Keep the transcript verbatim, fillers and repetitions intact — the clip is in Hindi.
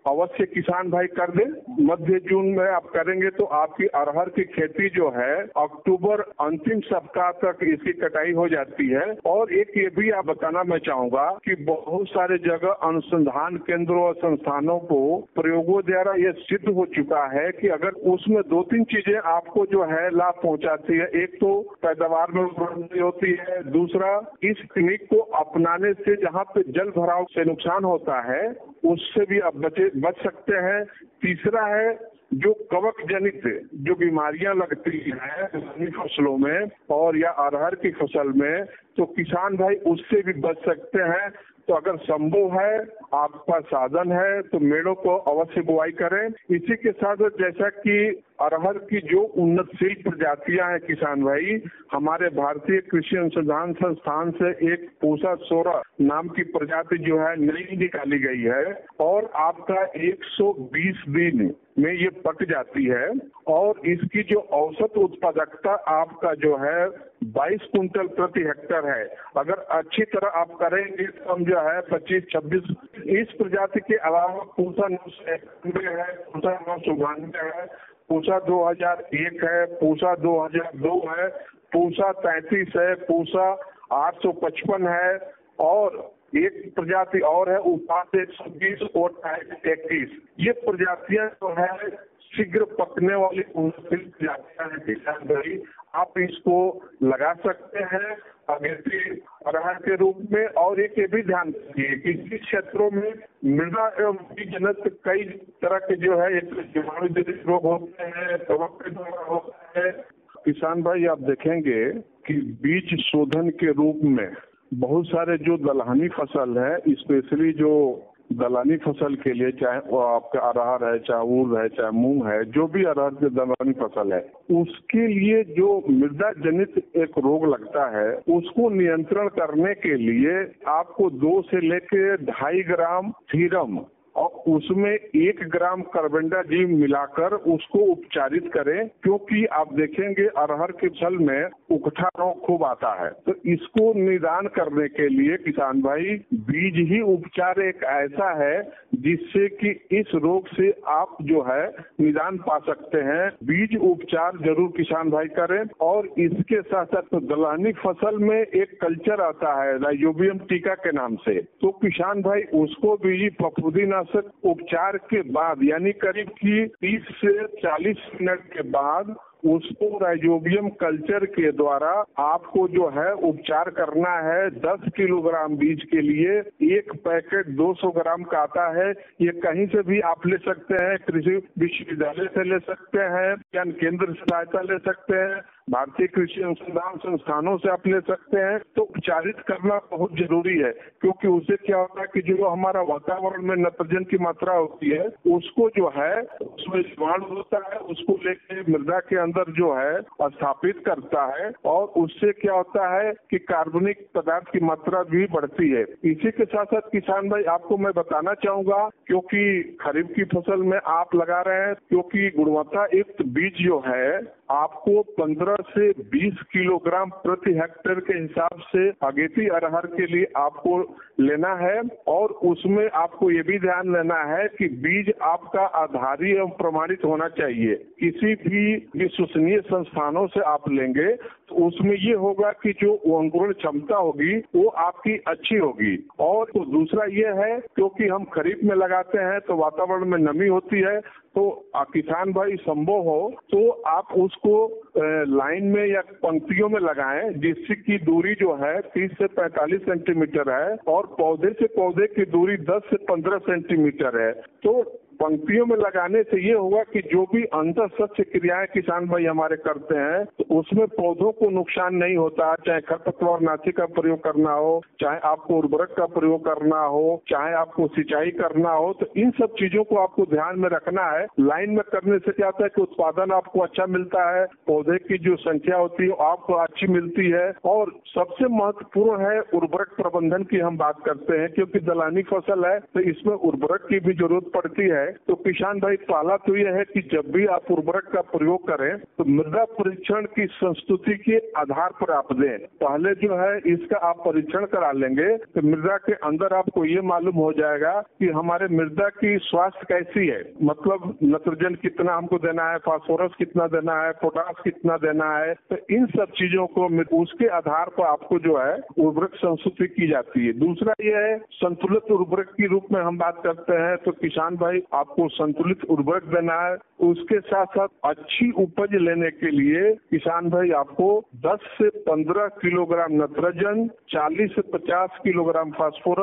अवश्य किसान भाई कर दे। मध्य जून में आप करेंगे तो आपकी अरहर की खेती जो है अक्टूबर अंतिम सप्ताह तक इसकी कटाई हो जाती है। और एक ये भी आप बताना मैं चाहूंगा कि बहुत सारे जगह अनुसंधान केंद्रों और संस्थानों को प्रयोगों द्वारा ये सिद्ध हो चुका है कि अगर उसमें दो तीन चीजें आपको जो है लाभ पहुंचाती है, एक तो पैदावार में वृद्धि होती है, दूसरा इस तकनीक को अपनाने से जहाँ पे जल भराव से नुकसान होता है उससे भी आप बचे बच सकते हैं। तीसरा है जो कवक जनित जो बीमारियां लगती हैं फसलों में और या अरहर की फसल में, तो किसान भाई उससे भी बच सकते हैं। तो अगर संभव है, आपका साधन है, तो मेड़ों को अवश्य बुआई करें। इसी के साथ जैसा कि अरहर की जो उन्नतशील प्रजातियां हैं किसान भाई, हमारे भारतीय कृषि अनुसंधान संस्थान से एक पूसा सोलह नाम की प्रजाति जो है नई निकाली गई है और आपका एक सौ बीस दिन में ये पक जाती है और इसकी जो औसत उत्पादकता आपका जो है बाईस कुंटल प्रति हेक्टेयर है। अगर अच्छी तरह आप करेंगे तो हम जो है पच्चीस छब्बीस, इस प्रजाति के अलावा पूसा नौ सौ इक्यानवे है, पूसा नौ सौ बानवे है, पूसा दो हजार एक है, पूसा दो हजार दो है, पूसा तैंतीस है, पूसा आठ सौ पचपन है और एक प्रजाति और है उपास एक सौ बीस और इक्कीस। ये प्रजातियां जो है शीघ्र पकने वाली उन्नतशील प्रजातियां हैं किसान भाई, आप इसको लगा सकते हैं अगेती अरहर के रूप में। और एक ये भी ध्यान रखिए कि जिस क्षेत्रों में मृदा एवं बीज जनित कई तरह के जो है एक जीवाणु जनित रोग होते हैं, कवक के द्वारा होता है। किसान भाई आप देखेंगे कि बीज शोधन के रूप में बहुत सारे जो दलहनी फसल है, स्पेशली जो दलहनी फसल के लिए, चाहे वो आपका अरहर है, चाहे उर्द है, चाहे मूंग है, जो भी अरहर की दलहनी फसल है, उसके लिए जो मृदा जनित एक रोग लगता है उसको नियंत्रण करने के लिए आपको दो से लेकर ढाई ग्राम सीरम और उसमें एक ग्राम कार्बेंडाजिम मिलाकर उसको उपचारित करें, क्योंकि आप देखेंगे अरहर की फसल में उकठा रोग खूब आता है। तो इसको निदान करने के लिए किसान भाई बीज ही उपचार एक ऐसा है जिससे कि इस रोग से आप जो है निदान पा सकते हैं। बीज उपचार जरूर किसान भाई करें। और इसके साथ साथ तो दलहनी फसल में एक कल्चर आता है राइजोबियम टीका के नाम से, तो किसान भाई उसको भी फफूंदी उपचार के बाद यानी करीब की तीस से चालीस मिनट के बाद उसको राइजोबियम कल्चर के द्वारा आपको जो है उपचार करना है। दस किलोग्राम बीज के लिए एक पैकेट दो सौ ग्राम का आता है। ये कहीं से भी आप ले सकते हैं, कृषि विश्वविद्यालय से ले सकते हैं, ज्ञान केंद्र से सहायता ले सकते हैं, भारतीय कृषि अनुसंधान संस्थानों से आप ले सकते हैं। तो उपचारित करना बहुत जरूरी है, क्योंकि उससे क्या होता है कि जो हमारा वातावरण में नाइट्रोजन की मात्रा होती है उसको जो है उसमें जीवाणु होता है उसको लेके मृदा के अंदर जो है स्थापित करता है और उससे क्या होता है कि कार्बनिक पदार्थ की मात्रा भी बढ़ती है। इसी के साथ साथ किसान भाई आपको मैं बताना चाहूंगा, क्योंकि खरीफ की फसल में आप लगा रहे हैं, क्योंकि गुणवत्ता युक्त बीज जो है आपको पंद्रह से बीस किलोग्राम प्रति हेक्टेयर के हिसाब से अगेती अरहर के लिए आपको लेना है। और उसमें आपको ये भी ध्यान लेना है कि बीज आपका आधारी एवं प्रमाणित होना चाहिए। किसी भी विश्वसनीय संस्थानों से आप लेंगे तो उसमें ये होगा कि जो अंकुरण क्षमता होगी वो आपकी अच्छी होगी। और तो दूसरा ये है, क्योंकि हम खरीफ में लगाते हैं तो वातावरण में नमी होती है, तो किसान भाई संभव हो तो आप उसको लाइन में या पंक्तियों में लगाएं, जिससे की दूरी जो है तीस से पैंतालीस सेंटीमीटर है और पौधे से पौधे की दूरी दस से पंद्रह सेंटीमीटर है। तो पंक्तियों में लगाने से ये होगा कि जो भी अंतर सस्य क्रियाएं किसान भाई हमारे करते हैं तो उसमें पौधों को नुकसान नहीं होता। चाहे खरपतवार नाशी का प्रयोग करना हो, चाहे आपको उर्वरक का प्रयोग करना हो, चाहे आपको सिंचाई करना हो, तो इन सब चीजों को आपको ध्यान में रखना है। लाइन में करने से क्या होता है कि उत्पादन आपको अच्छा मिलता है, पौधे की जो संख्या होती है आपको अच्छी मिलती है। और सबसे महत्वपूर्ण है उर्वरक प्रबंधन की हम बात करते हैं, क्योंकि दलहनी फसल है तो इसमें उर्वरक की भी जरूरत पड़ती है। है तो किसान भाई पहला तो यह है कि जब भी आप उर्वरक का प्रयोग करें तो मृदा परीक्षण की संस्तुति के आधार पर आप दें। पहले जो है इसका आप परीक्षण करा लेंगे तो मृदा के अंदर आपको ये मालूम हो जाएगा कि हमारे मृदा की स्वास्थ्य कैसी है, मतलब नाइट्रोजन कितना हमको देना है, फास्फोरस कितना देना है, पोटास कितना देना है। तो इन सब चीजों को उसके आधार पर आपको जो है उर्वरक संस्तुति की जाती है। दूसरा ये है संतुलित उर्वरक के रूप में हम बात करते हैं तो किसान भाई आपको संतुलित उर्वरक देना है। उसके साथ साथ अच्छी उपज लेने के लिए किसान भाई आपको दस से पंद्रह किलोग्राम नाइट्रोजन, चालीस से पचास किलोग्राम फास्फोरस